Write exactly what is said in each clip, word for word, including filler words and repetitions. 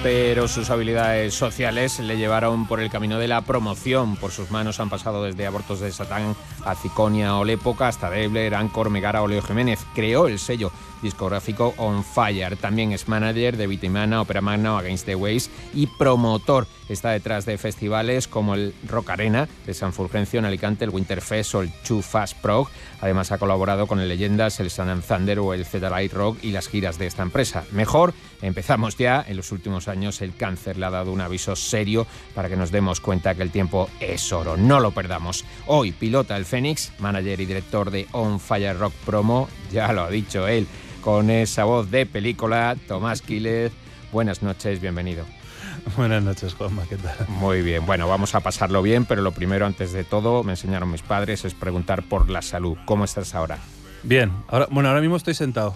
pero sus habilidades sociales le llevaron por el camino de la promoción. Por sus manos han pasado desde Abortos de Satán a Ciconia o Lépoca hasta Debler, Ancor, Megara o Leo Jiménez. Creó el sello discográfico On Fire. También es manager de Vitimana, Ópera Magna o Against the Waves y promotor. Está detrás de festivales como el Rock Arena de San Fulgencio en Alicante, el Winterfest o el Too Fast Prog. Además ha colaborado con el Leyendas, el Sun and Thunder o el Zeta Light Rock y las giras de esta empresa. Mejor, empezamos ya. En los últimos años el cáncer le ha dado un aviso serio para que nos demos cuenta que el tiempo es oro. No lo perdamos. Hoy pilota el Fénix, manager y director de On Fire Rock Promo. Ya lo ha dicho él, con esa voz de película, Tomás Quílez. Buenas noches, bienvenido. Buenas noches, Juanma, ¿qué tal? Muy bien, bueno, vamos a pasarlo bien, pero lo primero, antes de todo, me enseñaron mis padres, es preguntar por la salud. ¿Cómo estás ahora? Bien, ahora, bueno, ahora mismo estoy sentado.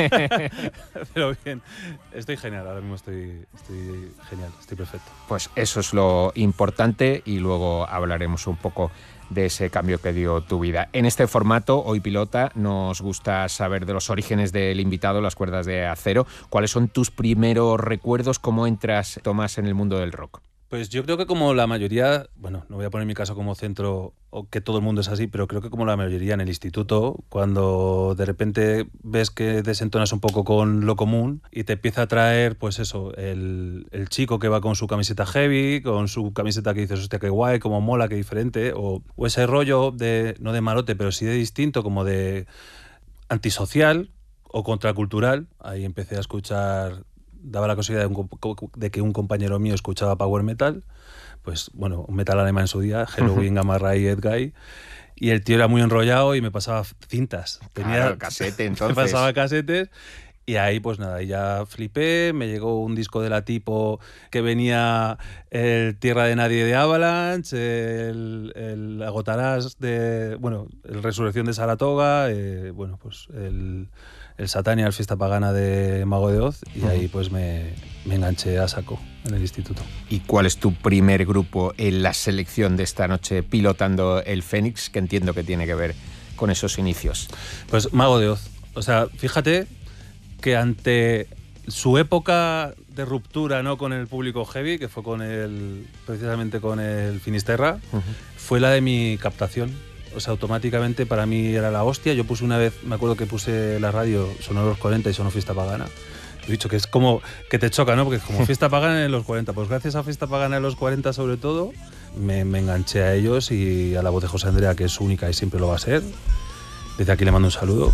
Pero bien, estoy genial, ahora mismo estoy, estoy genial, estoy perfecto. Pues eso es lo importante y luego hablaremos un poco de ese cambio que dio tu vida. En este formato, Hoy Pilota, nos gusta saber de los orígenes del invitado, Las Cuerdas de Acero. ¿Cuáles son tus primeros recuerdos? ¿Cómo entras, Tomás, en el mundo del rock? Pues yo creo que como la mayoría, bueno, no voy a poner mi caso como centro o que todo el mundo es así, pero creo que como la mayoría en el instituto, cuando de repente ves que desentonas un poco con lo común y te empieza a traer, pues eso, el, el chico que va con su camiseta heavy, con su camiseta que dices, hostia, qué guay, cómo mola, qué diferente, o, o ese rollo de, no de marote, pero sí de distinto, como de antisocial o contracultural. Ahí empecé a escuchar... Daba la casualidad de, un, de que un compañero mío escuchaba power metal, pues bueno, un metal alemán en su día, Halloween, Gamma Ray, Edguy, y el tío era muy enrollado y me pasaba cintas. Tenía claro, casete, entonces. Me pasaba casetes y ahí pues nada, ya flipé, me llegó un disco de la tipo que venía el Tierra de Nadie de Avalanche, el, el Agotarás de, bueno, el Resurrección de Saratoga, eh, bueno, pues el... el Satania, el Fiesta Pagana de Mago de Oz, y ahí pues me, me enganché a saco en el instituto. ¿Y cuál es tu primer grupo en la selección de esta noche pilotando el Fénix, que entiendo que tiene que ver con esos inicios? Pues Mago de Oz. O sea, fíjate que ante su época de ruptura, ¿no?, con el público heavy, que fue con el, precisamente con el Finisterra, uh-huh. fue la de mi captación. O sea, automáticamente para mí era la hostia. Yo puse una vez, me acuerdo que puse la radio, sonó los cuarenta y sonó Fiesta Pagana. He dicho que es como que te choca, ¿no? Porque es como Fiesta Pagana en los cuarenta. Pues gracias a Fiesta Pagana en los cuarenta, sobre todo, me, me enganché a ellos y a la voz de José Andrea, que es única y siempre lo va a ser. Desde aquí le mando un saludo.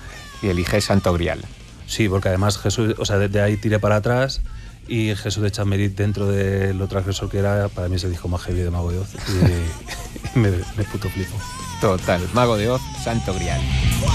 Y elige Santo Grial. Sí, porque además Jesús, o sea, desde ahí tiré para atrás. Y Jesús de Chamberit, dentro de lo transgresor que era, para mí es el disco más heavy de Mago de Oz. Y me, me puto flipo. Total, Mago de Oz, Santo Grial.